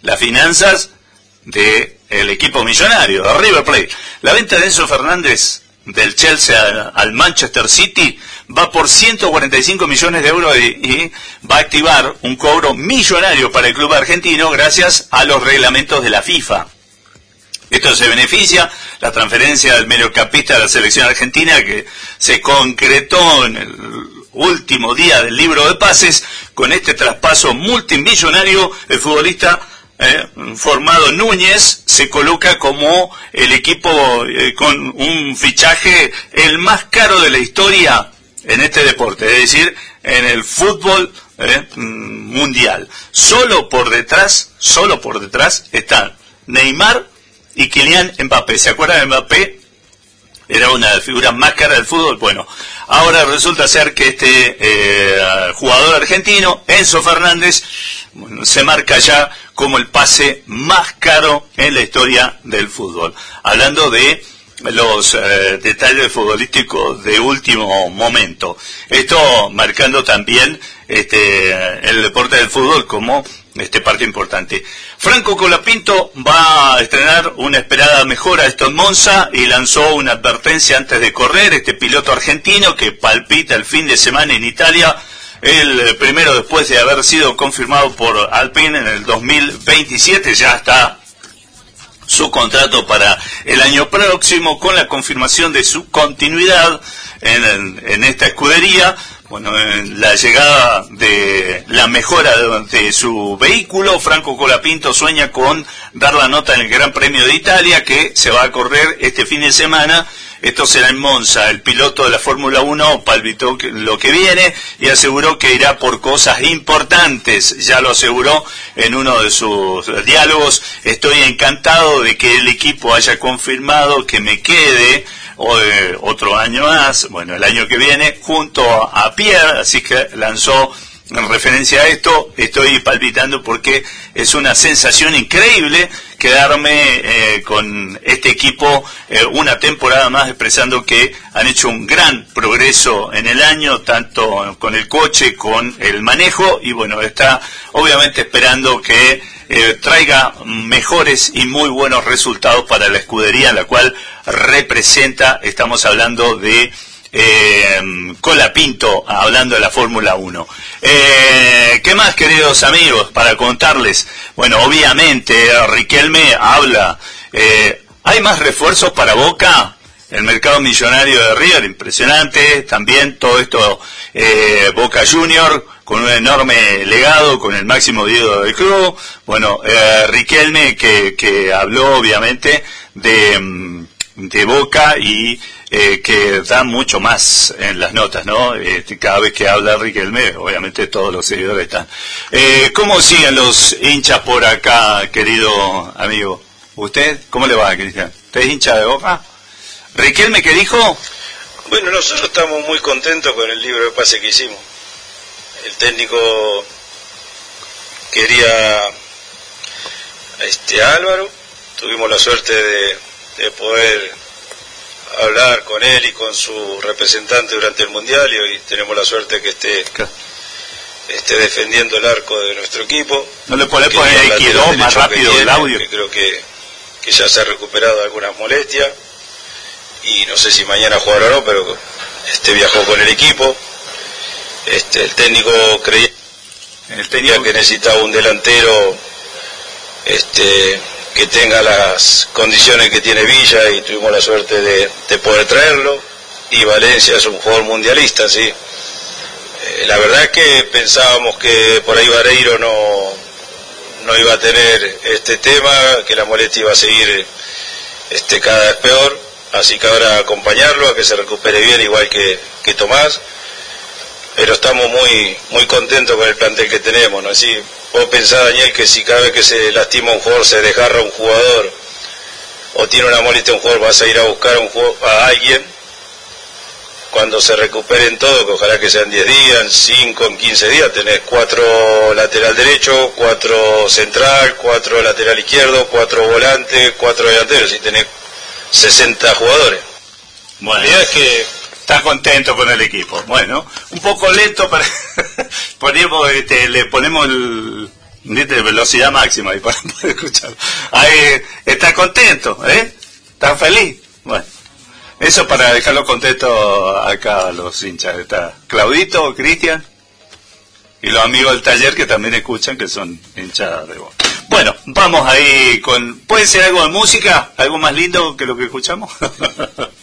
las finanzas del equipo millonario, de River Plate. La venta de Enzo Fernández del Chelsea al Manchester City va por 145 millones de euros y va a activar un cobro millonario para el club argentino gracias a los reglamentos de la FIFA. Esto se beneficia la transferencia del mediocampista de la selección argentina, que se concretó en el último día del libro de pases. Con este traspaso multimillonario, el futbolista formado Núñez se coloca como el equipo con un fichaje el más caro de la historia en este deporte, es decir, en el fútbol mundial. Solo por detrás están Neymar y Kylian Mbappé. ¿Se acuerdan de Mbappé? Era una de las figuras más caras del fútbol. Bueno, ahora resulta ser que este jugador argentino, Enzo Fernández, bueno, se marca ya como el pase más caro en la historia del fútbol. Hablando de los detalles futbolísticos de último momento. Esto marcando también el deporte del fútbol como parte importante. Franco Colapinto va a estrenar una esperada mejora esto en Monza y lanzó una advertencia antes de correr. Este piloto argentino que palpita el fin de semana en Italia, el primero después de haber sido confirmado por Alpine en el 2027, ya está su contrato para el año próximo con la confirmación de su continuidad en esta escudería. Bueno, en la llegada de la mejora de su vehículo, Franco Colapinto sueña con dar la nota en el Gran Premio de Italia, que se va a correr este fin de semana. Esto será en Monza. El piloto de la Fórmula 1 palpitó lo que viene y aseguró que irá por cosas importantes. Ya lo aseguró en uno de sus diálogos. Estoy encantado de que el equipo haya confirmado que me quede otro año más, bueno, el año que viene, junto a Pierre, así que lanzó en referencia a esto. Estoy palpitando porque es una sensación increíble quedarme con este equipo una temporada más, expresando que han hecho un gran progreso en el año, tanto con el coche, con el manejo, y bueno, está obviamente esperando que traiga mejores y muy buenos resultados para la escudería en la cual representa. Estamos hablando de Colapinto, hablando de la Fórmula 1. ¿Qué más, queridos amigos, para contarles? Bueno, obviamente Riquelme habla, ¿hay más refuerzos para Boca? El mercado millonario de River, impresionante. También todo esto, Boca Junior, con un enorme legado, con el máximo ídolo del club. Bueno, Riquelme que habló obviamente de Boca y que da mucho más en las notas, ¿no? Cada vez que habla Riquelme, obviamente todos los seguidores están. ¿Cómo siguen los hinchas por acá, querido amigo? ¿Usted? ¿Cómo le va, Cristian? ¿Usted es hincha de Boca? Riquelme, ¿qué dijo? Bueno, nosotros estamos muy contentos con el libro de pase que hicimos. El técnico quería a Álvaro, tuvimos la suerte de poder hablar con él y con su representante durante el Mundial, y hoy tenemos la suerte que esté defendiendo el arco de nuestro equipo. ¿No le podés poner X2 más rápido el audio? Que creo que ya se ha recuperado de algunas molestias, y no sé si mañana jugará o no, pero viajó con el equipo. El técnico creía que necesitaba un delantero que tenga las condiciones que tiene Villa, y tuvimos la suerte de poder traerlo. Y Valencia es un jugador mundialista, sí. La verdad es que pensábamos que por ahí Vareiro no iba a tener este tema, que la molestia iba a seguir cada vez peor, así que ahora acompañarlo a que se recupere bien, igual que Tomás. Pero estamos muy contentos con el plantel que tenemos, ¿no? Así, vos pensás, Daniel, que si cada vez que se lastima un jugador, se desgarra un jugador, o tiene una molestia un jugador, vas a ir a buscar a alguien cuando se recuperen todo, que ojalá que sean 10 días, 5, en 15 días, tenés 4 lateral derecho, 4 central, 4 lateral izquierdo, 4 volantes, 4 delanteros, y tenés 60 jugadores. Bueno, la idea es que está contento con el equipo. Bueno, un poco lento, pero le ponemos De velocidad máxima ahí para poder escucharlo. Ahí está contento, está feliz. Bueno, eso para dejarlo contento acá a los hinchas. Está Claudito, Cristian y los amigos del taller que también escuchan, que son hinchas de Boca. Bueno, vamos ahí con... ¿Puede ser algo de música? ¿Algo más lindo que lo que escuchamos?